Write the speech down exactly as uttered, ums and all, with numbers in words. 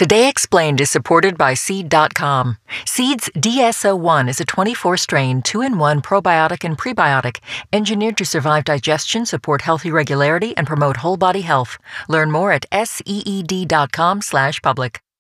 Today Explained is supported by Seed dot com. Seed's D S O one is a twenty-four strain, two in one probiotic and prebiotic, engineered to survive digestion, support healthy regularity, and promote whole body health. Learn more at seed dot com slash public.